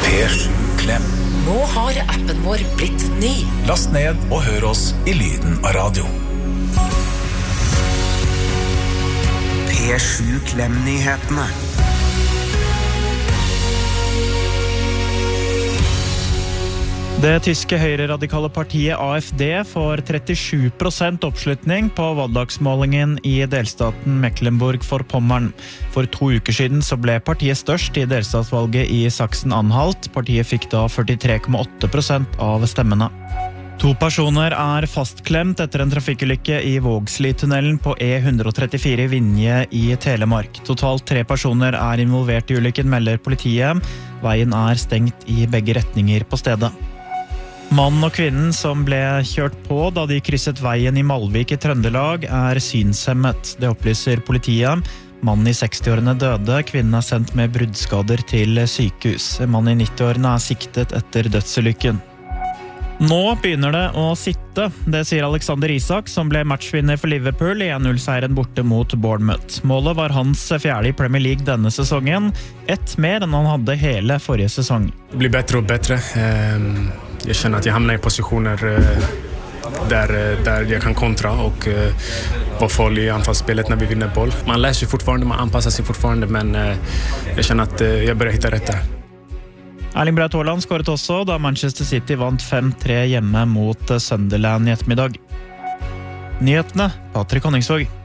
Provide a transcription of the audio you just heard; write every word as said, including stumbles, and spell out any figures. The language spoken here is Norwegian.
P sju Klem. Nå har appen vår blitt ny. Last ned og hør oss i lyden av radio. P sju Klem-nyhetene. Det tyske høyreradikale partiet A F D får trettisju prosent oppslutning på valgdagsmålingen i delstaten Mecklenburg-Vorpommern. For to uker siden så ble partiet størst i delstatsvalget i Sachsen-Anhalt. Partiet fikk da førtitre komma åtte prosent av stemmene. To personer er fastklemt etter en trafikkulykke i Vågsli-tunnelen på E ett trettifire Vinje i Telemark. Totalt tre personer er involvert i ulykken, melder politiet. Veien er stengt i begge retninger på stedet. Mannen og kvinnen som ble kjørt på da de krysset veien i Malvik i Trøndelag er synshemmet. Det opplyser politiet. Mannen i sekstiårene døde, kvinnen er sendt med bruddskader til sykehus. Mannen i nittiårene er siktet etter dødsulykken. Nå begynner det å sitte, det sier Alexander Isak, som ble matchvinner for Liverpool i en null-seieren borte mot Bournemouth. Målet var hans fjerde i Premier League denne sesongen, ett mer enn han hadde hele forrige sesong. Det blir bättre och bättre. Jag känner att jag hamnar i positioner där, där jag kan kontra och vara farlig i anfallsspelet när vi vinner boll. Man lär sig fortfarande, man anpassar sig fortfarande, men jag känner att jag börjar hitta rätt där. Erling Braut Haaland skåret også da Manchester City vant fem tre hjemme mot Sunderland i ettermiddag. Nyhetene, Patrick Honningsvåg.